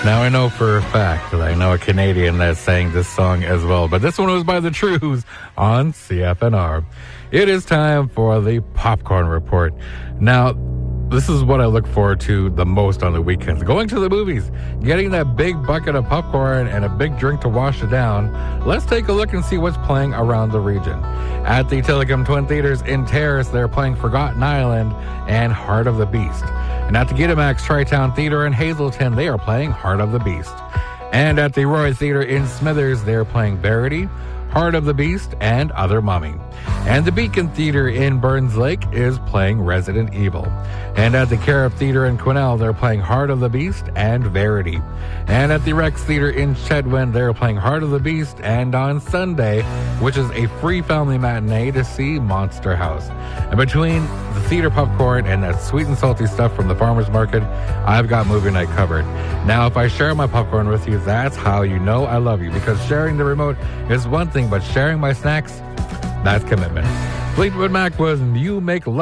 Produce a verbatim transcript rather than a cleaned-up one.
Now I know for a fact that I know a Canadian that sang this song as well, but this one was by the Trues on C F N R. It is time for the Popcorn Report. Now, this is what I look forward to the most on the weekends. Going to the movies, getting that big bucket of popcorn and a big drink to wash it down. Let's take a look and see what's playing around the region. At the Tillicum Twin Theaters in Terrace, they're playing Forgotten Island and Heart of the Beast. And at the Gittimax Tri-Town Theater in Hazleton, they are playing Heart of the Beast. And at the Roy Theater in Smithers, they're playing Verity, Heart of the Beast, and Other Mummy. And the Beacon Theater in Burns Lake is playing Resident Evil. And at the Carib Theater in Quesnel, they're playing Heart of the Beast and Verity. And at the Rex Theater in Chedwin, they're playing Heart of the Beast, and on Sunday, which is a free family matinee, to see Monster House. And between the theater popcorn and that sweet and salty stuff from the farmer's market, I've got movie night covered. Now, if I share my popcorn with you, that's how you know I love you, because sharing the remote is one thing, but sharing my snacks, that's commitment. Fleetwood Mac was You Make Love.